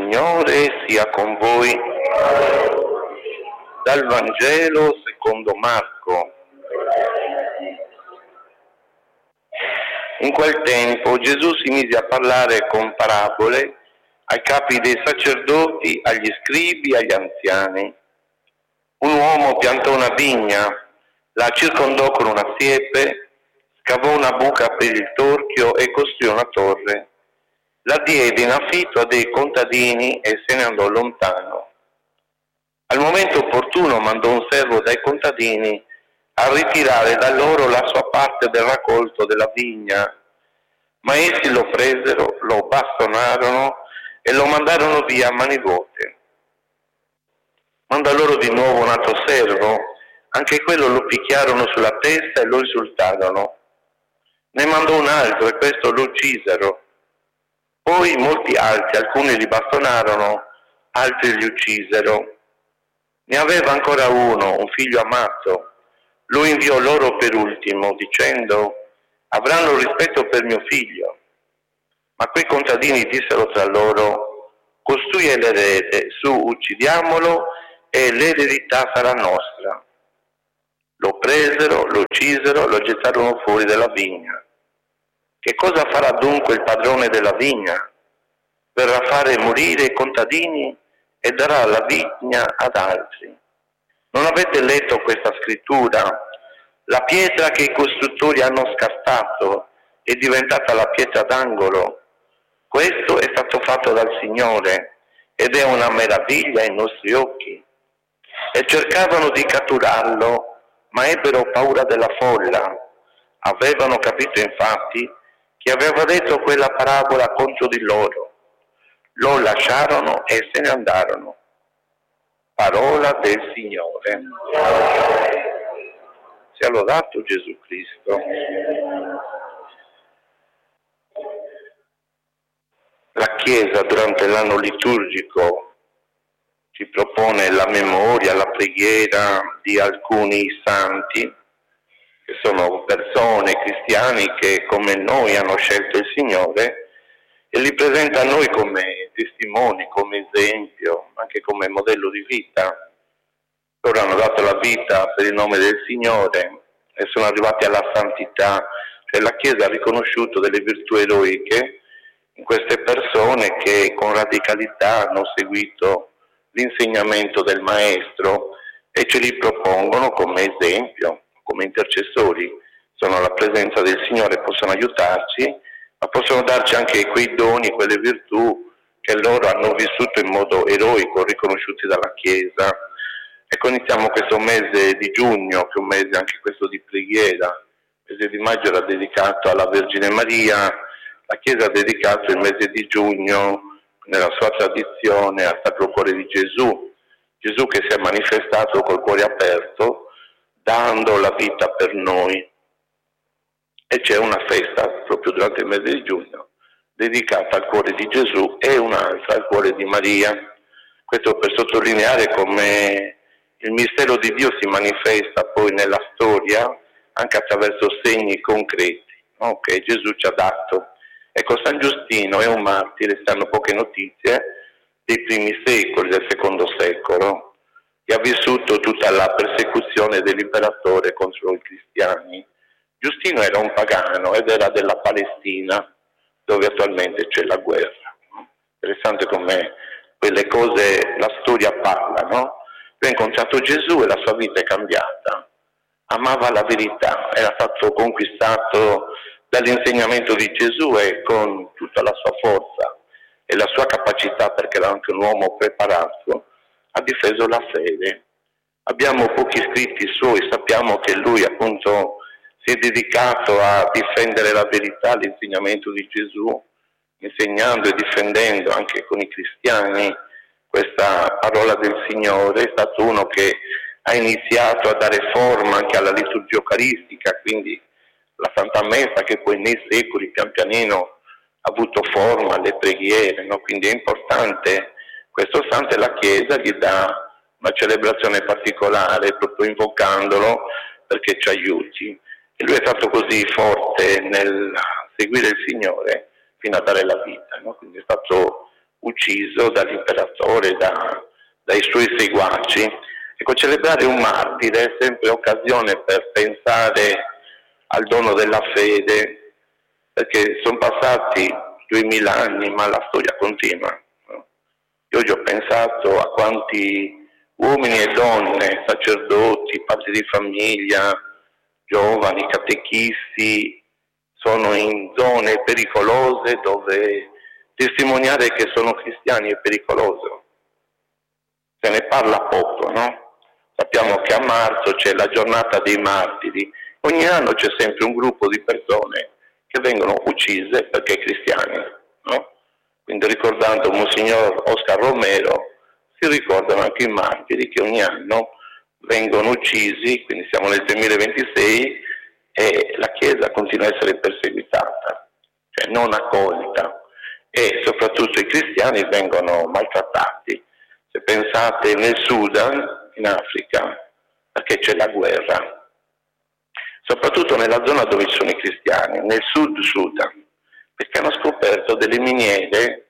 Signore sia con voi. Dal Vangelo secondo Marco. In quel tempo Gesù si mise a parlare con parabole ai capi dei sacerdoti, agli scribi, agli anziani. Un uomo piantò una vigna, la circondò con una siepe, scavò una buca per il torchio e costruì una torre. La diede in affitto a dei contadini e se ne andò lontano. Al momento opportuno mandò un servo dai contadini a ritirare da loro la sua parte del raccolto della vigna, ma essi lo presero, lo bastonarono e lo mandarono via a mani vuote. Mandò loro di nuovo un altro servo, anche quello lo picchiarono sulla testa e lo insultarono. Ne mandò un altro e questo lo uccisero. Poi molti altri, alcuni li bastonarono, altri li uccisero. Ne aveva ancora uno, un figlio amato. Lo inviò loro per ultimo, dicendo: avranno rispetto per mio figlio. Ma quei contadini dissero tra loro: costui è l'erede, su, uccidiamolo e l'eredità sarà nostra. Lo presero, lo uccisero, lo gettarono fuori dalla vigna. Che cosa farà dunque il padrone della vigna? Verrà a fare morire i contadini e darà la vigna ad altri. Non avete letto questa scrittura? La pietra che i costruttori hanno scartato è diventata la pietra d'angolo. Questo è stato fatto dal Signore ed è una meraviglia ai nostri occhi. E cercavano di catturarlo, ma ebbero paura della folla. Avevano capito infatti che aveva detto quella parabola contro di loro. Lo lasciarono e se ne andarono. Parola del Signore. Sia lodato Gesù Cristo. La Chiesa durante l'anno liturgico ci propone la memoria, la preghiera di alcuni santi, che sono persone, cristiani che come noi hanno scelto il Signore e li presenta a noi come testimoni, come esempio, anche come modello di vita. Loro hanno dato la vita per il nome del Signore e sono arrivati alla santità, cioè la Chiesa ha riconosciuto delle virtù eroiche in queste persone che con radicalità hanno seguito l'insegnamento del Maestro e ce li propongono come esempio, come intercessori. Sono alla presenza del Signore, possono aiutarci, ma possono darci anche quei doni, quelle virtù che loro hanno vissuto in modo eroico, riconosciuti dalla Chiesa. Ecco, iniziamo questo mese di giugno, che è un mese anche questo di preghiera. Il mese di maggio era dedicato alla Vergine Maria, la Chiesa ha dedicato il mese di giugno, nella sua tradizione, al Sacro Cuore di Gesù. Gesù che si è manifestato col cuore aperto, dando la vita per noi. E c'è una festa proprio durante il mese di giugno dedicata al cuore di Gesù e un'altra al cuore di Maria. Questo per sottolineare come il mistero di Dio si manifesta poi nella storia anche attraverso segni concreti, no? Che Gesù ci ha dato. Ecco, San Giustino è un martire, si hanno poche notizie, dei primi secoli, del secondo secolo, che ha vissuto tutta la persecuzione dell'imperatore contro i cristiani. Giustino era un pagano ed era della Palestina, dove attualmente c'è la guerra. Interessante come quelle cose la storia parla, no? Lui ha incontrato Gesù e la sua vita è cambiata. Amava la verità, era stato conquistato dall'insegnamento di Gesù e con tutta la sua forza e la sua capacità, perché era anche un uomo preparato, ha difeso la fede. Abbiamo pochi scritti suoi, sappiamo che lui appunto si è dedicato a difendere la verità, l'insegnamento di Gesù, insegnando e difendendo anche con i cristiani questa parola del Signore. È stato uno che ha iniziato a dare forma anche alla liturgia eucaristica, quindi la Santa Messa che poi nei secoli pian pianino ha avuto forma, le preghiere, no? Quindi è importante questo santo e la Chiesa gli dà una celebrazione particolare proprio invocandolo perché ci aiuti. E lui è stato così forte nel seguire il Signore fino a dare la vita, no? Quindi è stato ucciso dall'imperatore, dai suoi seguaci. Ecco, celebrare un martire è sempre occasione per pensare al dono della fede, perché sono passati 2000 anni, ma la storia continua. No? Io oggi ho pensato a quanti uomini e donne, sacerdoti, padri di famiglia, giovani, catechisti, sono in zone pericolose dove testimoniare che sono cristiani è pericoloso. Se ne parla poco, no? Sappiamo che a marzo c'è la giornata dei martiri. Ogni anno c'è sempre un gruppo di persone che vengono uccise perché cristiani, no? Quindi ricordando Monsignor Oscar Romero, si ricordano anche i martiri che ogni anno vengono uccisi, quindi siamo nel 2026 e la Chiesa continua a essere perseguitata, cioè non accolta, e soprattutto i cristiani vengono maltrattati. Se pensate nel Sudan, in Africa, perché c'è la guerra, soprattutto nella zona dove ci sono i cristiani, nel Sud Sudan, perché hanno scoperto delle miniere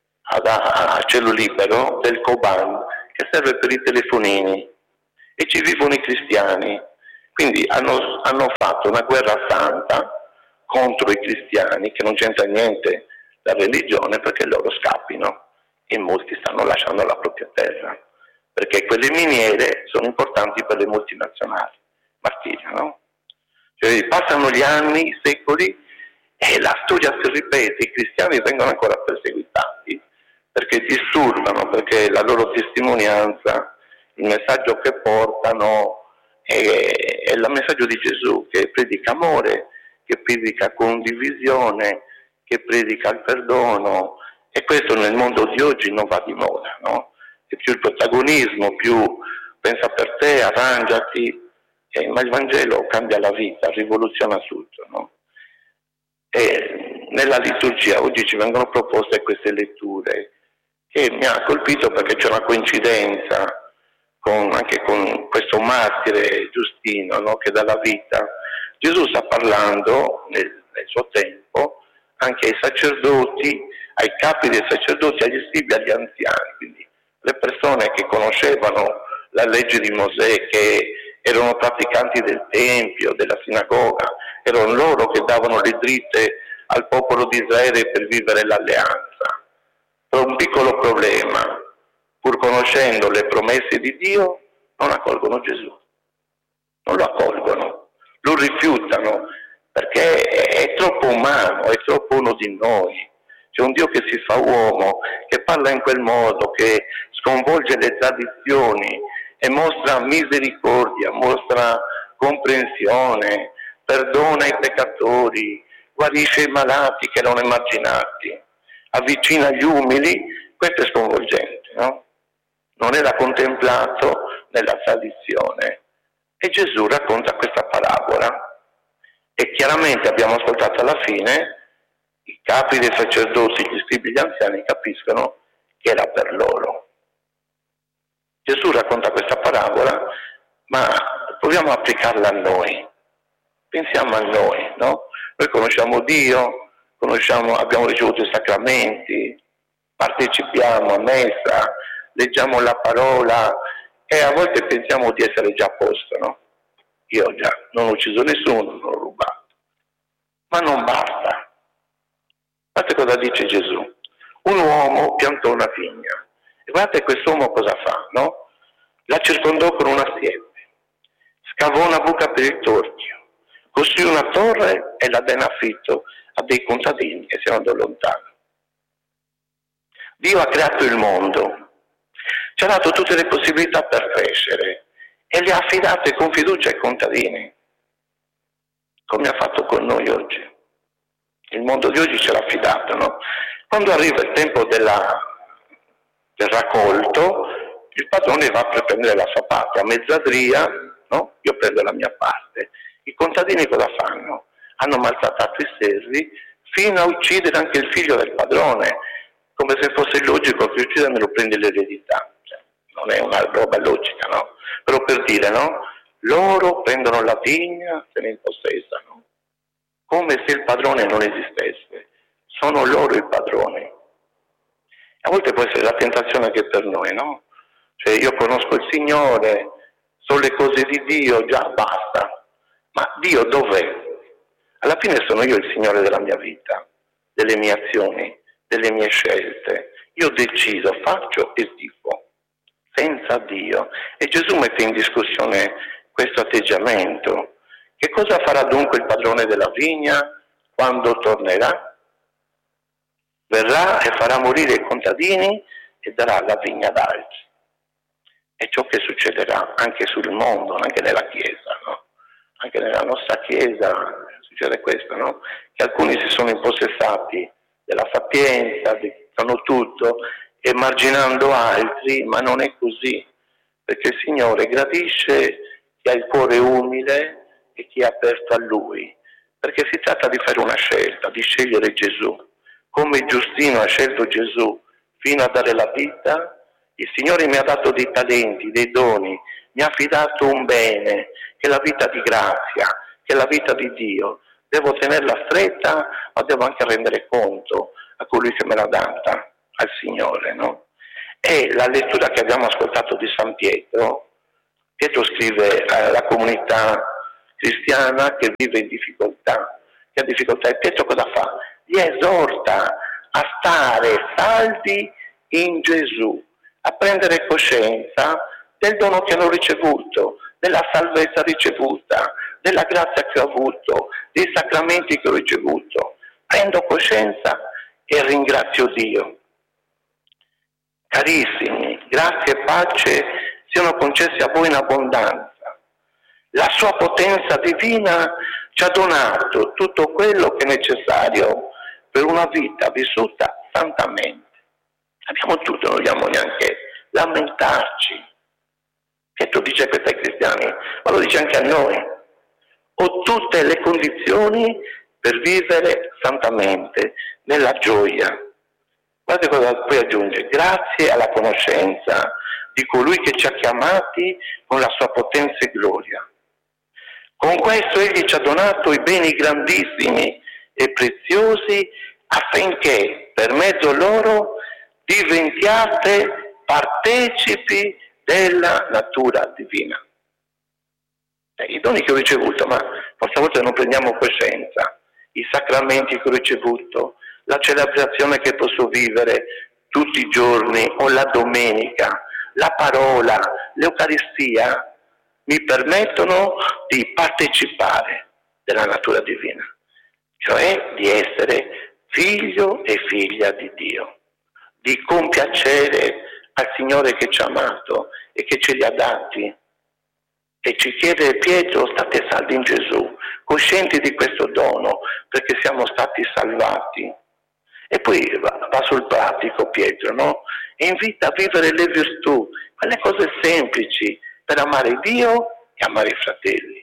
a cielo libero del Coban che serve per i telefonini e ci vivono i cristiani. Quindi hanno fatto una guerra santa contro i cristiani, che non c'entra niente la religione, perché loro scappino e molti stanno lasciando la propria terra, perché quelle miniere sono importanti per le multinazionali, martiriano. Cioè, passano gli anni, i secoli, e la storia si ripete, i cristiani vengono ancora perseguitati, perché disturbano, perché la loro testimonianza, il messaggio che portano è il messaggio di Gesù, che predica amore, che predica condivisione, che predica il perdono, e questo nel mondo di oggi non va di moda, no? È più il protagonismo, più pensa per te, arrangiati, ma il Vangelo cambia la vita, rivoluziona tutto, no? E nella liturgia oggi ci vengono proposte queste letture che mi ha colpito perché c'è una coincidenza anche con questo martire Giustino, no? Che dà la vita. Gesù sta parlando nel suo tempo anche ai sacerdoti, ai capi dei sacerdoti, agli scribi, agli anziani, quindi le persone che conoscevano la legge di Mosè, che erano praticanti del Tempio, della sinagoga, erano loro che davano le dritte al popolo di Israele per vivere l'alleanza. Però un piccolo problema, pur conoscendo le promesse di Dio, non accolgono Gesù, non lo accolgono, lo rifiutano, perché è troppo umano, è troppo uno di noi. C'è un Dio che si fa uomo, che parla in quel modo, che sconvolge le tradizioni e mostra misericordia, mostra comprensione, perdona i peccatori, guarisce i malati che erano emarginati, avvicina gli umili. Questo è sconvolgente, no? Non era contemplato nella tradizione. E Gesù racconta questa parabola e chiaramente abbiamo ascoltato alla fine, i capi dei sacerdoti, gli scribi, gli anziani capiscono che era per loro. Gesù racconta questa parabola, ma proviamo a applicarla a noi. Pensiamo a noi, no? Noi conosciamo Dio, abbiamo ricevuto i sacramenti, partecipiamo a messa, leggiamo la parola e a volte pensiamo di essere già a posto, no? Io già non ho ucciso nessuno, non ho rubato. Ma non basta. Guardate cosa dice Gesù. Un uomo piantò una vigna. E guardate quest'uomo cosa fa, no? La circondò con una siepe, scavò una buca per il torchio, costruì una torre e la dà in affitto a dei contadini che si erano lontani. Dio ha creato il mondo, ci ha dato tutte le possibilità per crescere e le ha affidate con fiducia ai contadini, come ha fatto con noi oggi. Il mondo di oggi ce l'ha affidato, no? Quando arriva il tempo del raccolto, il padrone va per prendere la sua parte, a mezzadria, no? Io prendo la mia parte. I contadini cosa fanno? Hanno maltrattato i servi fino a uccidere anche il figlio del padrone, come se fosse logico che uccidere lo prende l'eredità. Cioè, non è una roba logica, no? Però per dire, no? Loro prendono la vigna, se ne impossessano, come se il padrone non esistesse. Sono loro il padrone. A volte può essere la tentazione che per noi, no? Cioè io conosco il Signore, so le cose di Dio, già basta. Ma Dio dov'è? Alla fine sono io il Signore della mia vita, delle mie azioni, delle mie scelte. Io decido, faccio e dico, senza Dio. E Gesù mette in discussione questo atteggiamento. Che cosa farà dunque il padrone della vigna quando tornerà? Verrà e farà morire i contadini e darà la vigna ad altri. È ciò che succederà anche sul mondo, anche nella Chiesa, no? Anche nella nostra Chiesa succede questo, no? Che alcuni si sono impossessati della sapienza, sanno tutto, emarginando altri, ma non è così, perché il Signore gradisce chi ha il cuore umile e chi è aperto a Lui, perché si tratta di fare una scelta, di scegliere Gesù. Come Giustino ha scelto Gesù fino a dare la vita, il Signore mi ha dato dei talenti, dei doni, mi ha affidato un bene, che è la vita di grazia, che è la vita di Dio. Devo tenerla stretta, ma devo anche rendere conto a colui che me l'ha data, al Signore, no? E la lettura che abbiamo ascoltato di San Pietro, Pietro scrive alla comunità cristiana che vive in difficoltà, che ha difficoltà, e Pietro cosa fa? Li esorta a stare saldi in Gesù, a prendere coscienza del dono che hanno ricevuto, della salvezza ricevuta, della grazia che ho avuto, dei sacramenti che ho ricevuto. Prendo coscienza e ringrazio Dio. Carissimi, grazia e pace siano concessi a voi in abbondanza. La sua potenza divina ci ha donato tutto quello che è necessario per una vita vissuta santamente. Abbiamo tutto, non dobbiamo neanche lamentarci. Pietro dice questo ai cristiani, ma lo dice anche a noi. Ho tutte le condizioni per vivere santamente, nella gioia. Guardate cosa poi aggiunge, grazie alla conoscenza di colui che ci ha chiamati con la sua potenza e gloria. Con questo egli ci ha donato i beni grandissimi e preziosi affinché per mezzo loro diventiate partecipi della natura divina. I doni che ho ricevuto, ma forse a volte non prendiamo coscienza, i sacramenti che ho ricevuto, la celebrazione che posso vivere tutti i giorni o la domenica, la parola, l'Eucaristia, mi permettono di partecipare della natura divina, cioè di essere figlio e figlia di Dio, di compiacere al Signore che ci ha amato e che ce li ha dati. E ci chiede Pietro, state saldi in Gesù, coscienti di questo dono, perché siamo stati salvati. E poi va sul pratico Pietro, no? E invita a vivere le virtù, quelle cose semplici, per amare Dio e amare i fratelli.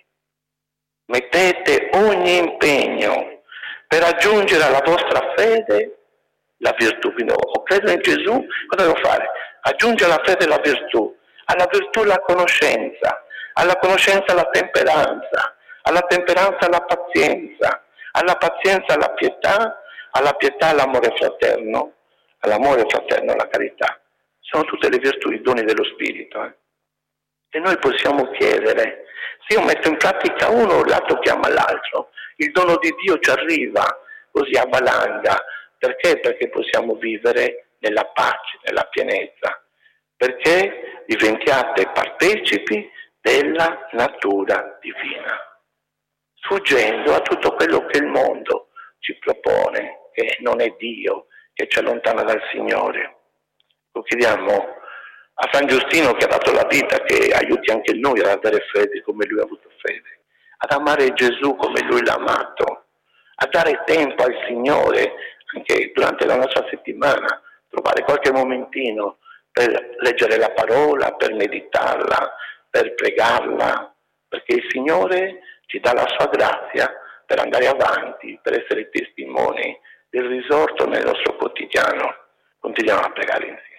Mettete ogni impegno per aggiungere alla vostra fede la virtù. Quindi ho credo in Gesù, cosa devo fare? Aggiungere alla fede la virtù, alla virtù la conoscenza, alla conoscenza la temperanza, alla temperanza la pazienza, alla pazienza la pietà, alla pietà l'amore fraterno, all'amore fraterno la carità. Sono tutte le virtù, i doni dello Spirito. E noi possiamo chiedere, se io metto in pratica uno, l'altro chiama l'altro. Il dono di Dio ci arriva così a valanga. Perché? Perché possiamo vivere nella pace, nella pienezza. Perché diventiate partecipi della natura divina, sfuggendo a tutto quello che il mondo ci propone, che non è Dio, che ci allontana dal Signore. Lo chiediamo a San Giustino, che ha dato la vita, che aiuti anche noi ad avere fede come lui ha avuto fede, ad amare Gesù come lui l'ha amato, a dare tempo al Signore anche durante la nostra settimana, trovare qualche momentino per leggere la parola, per meditarla, per pregarla, perché il Signore ci dà la sua grazia per andare avanti, per essere testimoni del risorto nel nostro quotidiano. Continuiamo a pregare insieme.